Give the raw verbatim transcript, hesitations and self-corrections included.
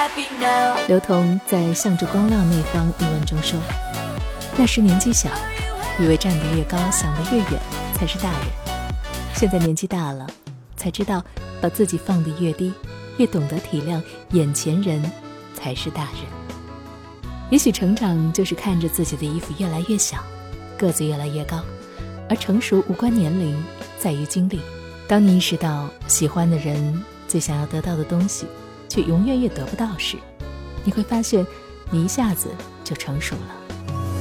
刘同在《向着光亮那方》一文中说，那时年纪小，以为站得越高想得越远才是大人，现在年纪大了才知道把自己放得越低，越懂得体谅眼前人才是大人。也许成长就是看着自己的衣服越来越小，个子越来越高，而成熟无关年龄，在于经历。当你意识到喜欢的人最想要得到的东西却永远也得不到时，你会发现你一下子就成熟了。